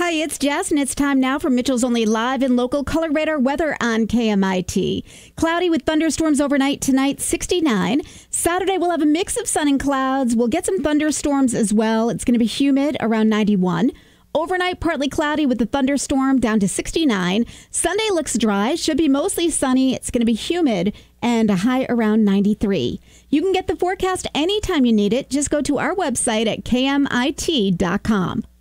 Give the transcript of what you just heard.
Hi, it's Jess, and it's time now for Mitchell's Only live and local color radar weather on KMIT. Cloudy with thunderstorms overnight tonight, 69. Saturday, we'll have a mix of sun and clouds. We'll get some thunderstorms as well. It's going to be humid, around 91. Overnight, partly cloudy with the thunderstorm, down to 69. Sunday looks dry, should be mostly sunny. It's going to be humid and a high around 93. You can get the forecast anytime you need it. Just go to our website at kmit.com.